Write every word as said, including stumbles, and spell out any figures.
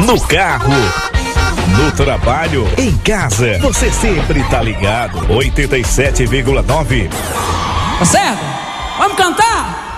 no carro, no trabalho, em casa, você sempre tá ligado. oitenta e sete vírgula nove. Tá certo? Vamos cantar?